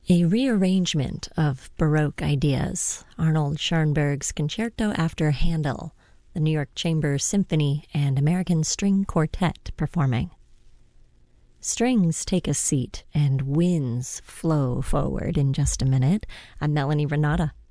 A rearrangement of Baroque ideas, Arnold Schoenberg's Concerto after Handel, the New York Chamber Symphony and American String Quartet performing. Strings take a seat and winds flow forward in just a minute. I'm Melanie Renata.